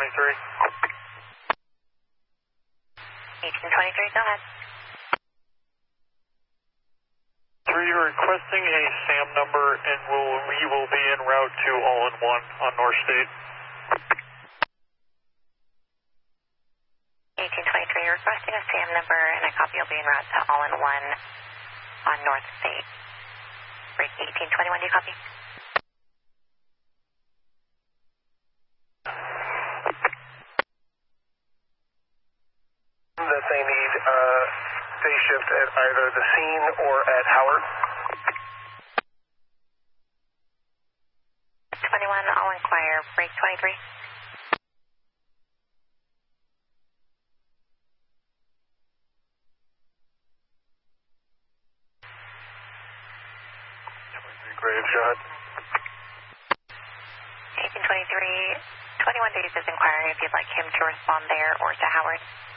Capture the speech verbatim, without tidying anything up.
twenty-three. eighteen twenty-three, go ahead. three requesting a SAM number, and we'll, we will be en route to all in one on North State. eighteen twenty-three, requesting a SAM number, and a copy will be en route to all in one on North State. Break eighteen twenty-one, do you copy? That they need uh, day shift at either the scene or at Howard. twenty-one, I'll inquire. Break twenty-three. Graves, go ahead. eighteen twenty-three, twenty-one days is inquiring if you'd like him to respond there or to Howard.